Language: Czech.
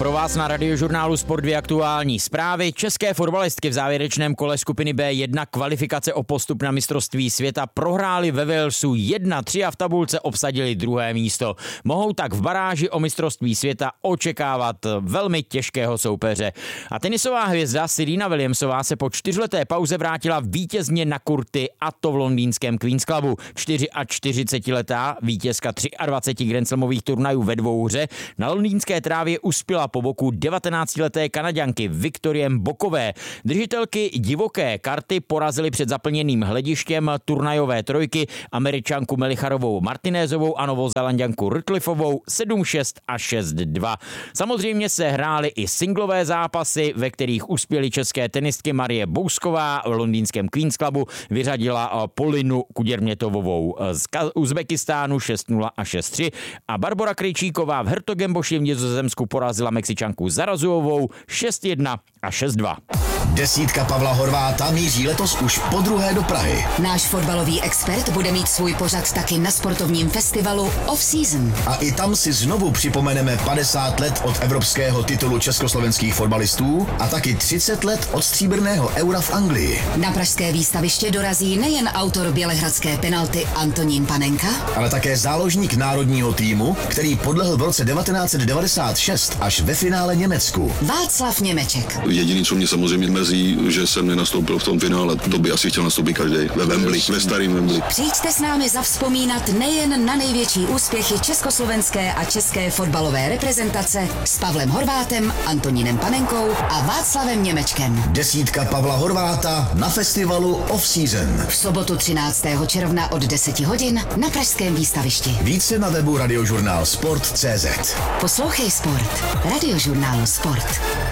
Pro vás na Radiožurnálu Sport 2 aktuální zprávy. České fotbalistky v závěrečném kole skupiny B1 kvalifikace o postup na mistrovství světa prohrály ve Walesu 1-3 a v tabulce obsadili druhé místo. Mohou tak v baráži o mistrovství světa očekávat velmi těžkého soupeře. A tenisová hvězda Serena Williamsová se po 4leté pauze vrátila vítězně na kurty, a to v londýnském Queen's Clubu. 44letá vítězka 23 grandslamových turnajů ve dvouhře na londýnské trávě uspěla po boku 19leté Kanaďanky Viktorie Mbokové. Držitelky divoké karty porazily před zaplněným hledištěm turnajové trojky Američanku Melicharovou Martinézovou a Novozélanďanku Rutliffovou 7-6 a 6-2. Samozřejmě se hrály i singlové zápasy, ve kterých uspěly české tenistky Marie Bousková v londýnském Queen's Clubu, vyřadila Polinu Kuděrmětovovou z Uzbekistánu 6-0 a 6-3 a Barbora Krejčíková v Hertogenboši v Nizozemsku porazila Mexičanku Zarazuovou 6-1 a 6-2. Desítka Pavla Horváta míří letos už podruhé do Prahy. Náš fotbalový expert bude mít svůj pořad taky na sportovním festivalu Off Season. A i tam si znovu připomeneme 50 let od evropského titulu československých fotbalistů a taky 30 let od stříbrného eura v Anglii. Na pražské výstaviště dorazí nejen autor bělehradské penalty Antonín Panenka, ale také záložník národního týmu, který podlehl v roce 1996 až ve finále Německu. Václav Němeček. Jediný, co mě samozřejmě mrzí, že jsem nenastoupil v tom finále, to by asi chtěl nastoupit každý ve Wembley, ve starým Wembley. Přijďte s námi zavzpomínat nejen na největší úspěchy československé a české fotbalové reprezentace s Pavlem Horvátem, Antonínem Panenkou a Václavem Němečkem. Desítka Pavla Horváta na festivalu Off Season. V sobotu 13. června od 10 hodin na pražském výstavišti. Více na webu Radiožurnál Sport.cz. Poslouchej sport. Radiožurnál Sport.